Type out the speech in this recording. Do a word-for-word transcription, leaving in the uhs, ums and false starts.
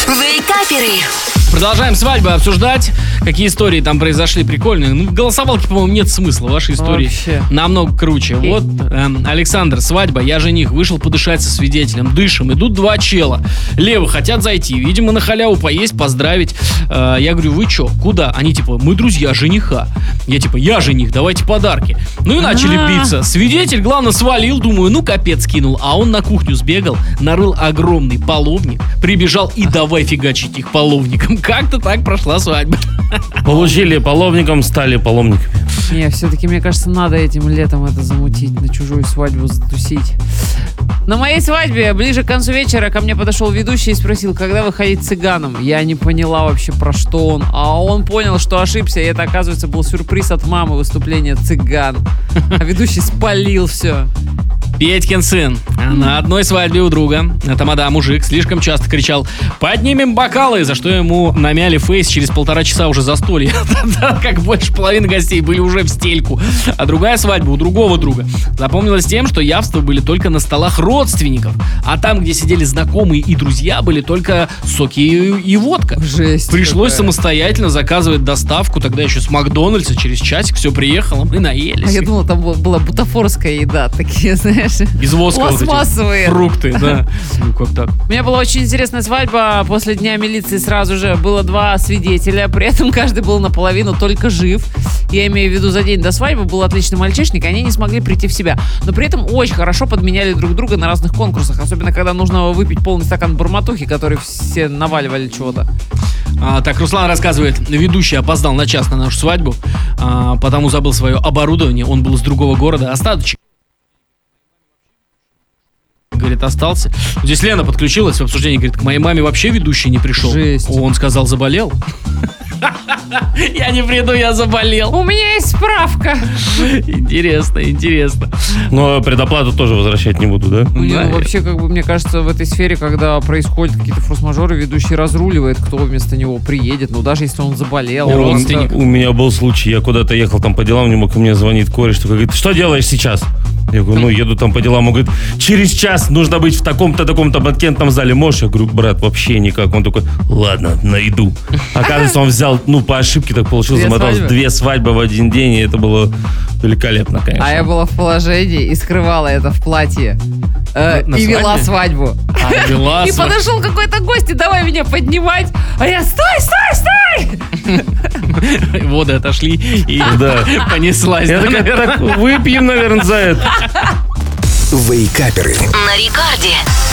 Вейкаперы. Продолжаем свадьбы обсуждать, какие истории там произошли прикольные. Ну, в голосовалке, по-моему, нет смысла. Ваши истории Вообще. намного круче. Вот, эм, Александр, свадьба, я жених, вышел подышать со свидетелем. Дышим, идут два чела. Левы хотят зайти, видимо, на халяву поесть, поздравить. Э, я говорю, вы чё, куда? Они типа, мы друзья жениха. Я типа, я жених, давайте подарки. Ну и начали А-а-а. биться. Свидетель, главное, свалил, думаю, ну капец кинул. А он на кухню сбегал, нарыл огромный половник, прибежал и давай фигачить их половником. Как-то так прошла свадьба. Получили половником, стали паломниками. Не, все-таки, мне кажется, надо этим летом это замутить, на чужую свадьбу затусить. На моей свадьбе ближе к концу вечера ко мне подошел ведущий и спросил, когда выходить цыганом. Я не поняла вообще, про что он. А он понял, что ошибся, и это, оказывается, был сюрприз от мамы, выступление цыган. А ведущий спалил все. Петькин сын на одной свадьбе у друга, тамада мужик, слишком часто кричал: «Поднимем бокалы!», за что ему намяли фейс через полтора часа уже застолья. Как больше половины гостей были уже в стельку. А другая свадьба у другого друга запомнилась тем, что явства были только на столах родственников, а там, где сидели знакомые и друзья, были только соки и, и водка. Жесть. Пришлось какая. самостоятельно заказывать доставку, тогда еще с Макдональдса, через часик все приехало, мы наелись. А я думала, там была- была бутафорская еда, такие, знаешь, Из воска вот эти пластмассовые. фрукты, да. Ну как так? У меня была очень интересная свадьба. После дня милиции сразу же было два свидетеля. При этом каждый был наполовину только жив. Я имею в виду, за день до свадьбы был отличный мальчишник, и они не смогли прийти в себя. Но при этом очень хорошо подменяли друг друга на разных конкурсах. Особенно, когда нужно выпить полный стакан бурматухи, который все наваливали чего-то. А, так, Руслан рассказывает, ведущий опоздал на час на нашу свадьбу, а, потому забыл свое оборудование. Он был из другого города. Остаточек, говорит, остался. Здесь Лена подключилась в обсуждении, говорит, к моей маме вообще ведущий не пришел. Жесть. Он сказал, заболел. Я не приду, я заболел. У меня есть справка. Интересно, интересно. Но предоплату тоже возвращать не буду, да? Ну, не, Да, ну, вообще, как бы, мне кажется, в этой сфере, когда происходят какие-то форс-мажоры, ведущий разруливает, кто вместо него приедет. Ну, даже если он заболел. И Он- родственник. У меня был случай, я куда-то ехал там по делам, не мог, ко мне звонит кореш, такой говорит, что делаешь сейчас? Я говорю, ну, еду там по делам. Он говорит, через час нужно быть в таком-то, таком-то банкетном зале. Можешь? Я говорю, брат, вообще никак. Он такой, ладно, найду. Оказывается, он взял, ну, по ошибке так получилось, Две замотал свадьбы? две свадьбы в один день, и это было великолепно, конечно. А я была в положении и скрывала это в платье. Э, На и вела свадьбе? свадьбу. А, вела И свадьбу. подошел какой-то гость и давай меня поднимать. А я, стой, стой, стой! Воды отошли и Да. понеслась. Я да, такая, наверное. так, выпьем, наверное, за это. На Вейкаперы. Рекорде.